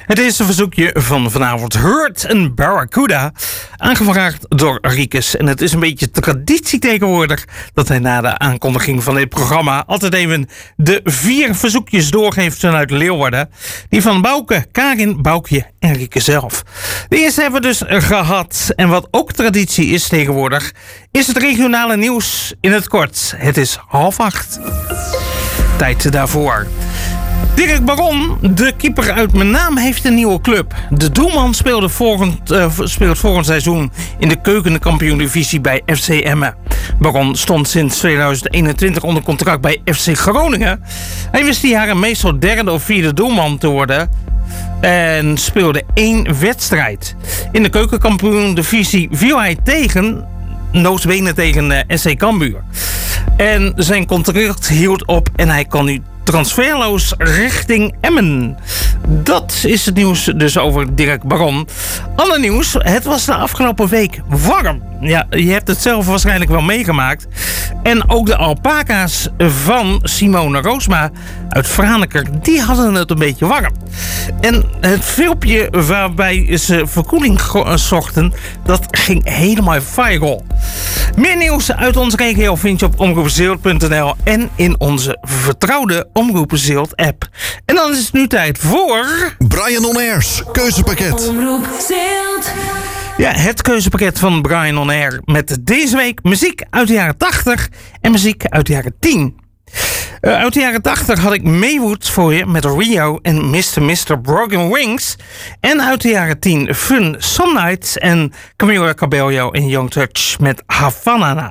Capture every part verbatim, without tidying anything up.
Het eerste verzoekje van vanavond, Hurt en Barracuda, aangevraagd door Riekes. En het is een beetje traditie tegenwoordig dat hij na de aankondiging van dit programma altijd even de vier verzoekjes doorgeeft vanuit Leeuwarden. Die van Bouke, Karin, Boukje en Rieke zelf. De eerste hebben we dus gehad. En wat ook traditie is tegenwoordig, is het regionale nieuws in het kort. Het is half acht. Tijd daarvoor. Dirk Baron, de keeper uit mijn naam, heeft een nieuwe club. De doelman speelde volgend, uh, speelt volgend seizoen in de keukenkampioen-divisie bij F C Emmen. Baron stond sinds tweeduizend eenentwintig onder contract bij F C Groningen. Hij wist die jaren meestal derde of vierde doelman te worden en speelde één wedstrijd. In de keukenkampioen-divisie viel hij tegen, notabene tegen uh, S C Cambuur. En zijn contract hield op en hij kan nu transferloos richting Emmen. Dat is het nieuws dus over Dirk Baron. Ander nieuws, het was de afgelopen week warm. Ja, je hebt het zelf waarschijnlijk wel meegemaakt. En ook de alpaca's van Simone Roosma uit Franeker, die hadden het een beetje warm. En het filmpje waarbij ze verkoeling zochten, dat ging helemaal viral. Meer nieuws uit onze regio vind je op omroep zeelt punt n l en in onze vertrouwde Omroep Zeelt app. En dan is het nu tijd voor Brian On Air's keuzepakket. Omroep Zeelt. Ja, het keuzepakket van Brian On Air met deze week muziek uit de jaren tachtig en muziek uit de jaren tien. Uh, uit de jaren tachtig had ik Maywood voor je met Rio en mister mister Broken Wings. En uit de jaren tien Fun Some Nights en Camila Cabello en Young Touch met Havana.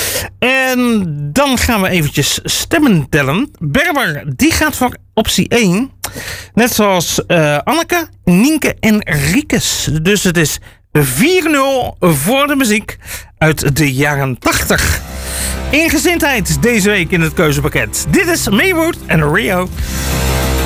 En dan gaan we eventjes stemmen tellen. Berber, die gaat voor optie één. Net zoals uh, Anneke, Nienke en Riekes. Dus het is vier nul voor de muziek uit de jaren tachtig. Eengezindheid deze week in het keuzepakket. Dit is Maywood en Rio.